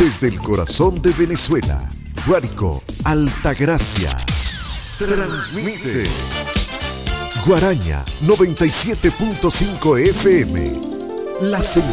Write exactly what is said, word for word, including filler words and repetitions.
Desde el corazón de Venezuela, Guárico, Altagracia. Transmite Guaraña noventa y siete punto cinco F M. La señal